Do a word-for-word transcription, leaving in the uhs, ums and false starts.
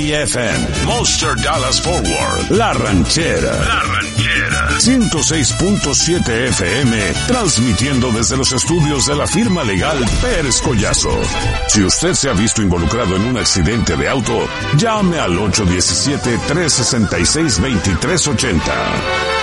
F M. Monster Dallas Fort Worth. La Ranchera. La Ranchera. ciento seis punto siete F M, transmitiendo desde los estudios de la firma legal Pérez Collazo. Si usted se ha visto involucrado en un accidente de auto, llame al ocho uno siete, tres seis seis, dos tres ocho cero.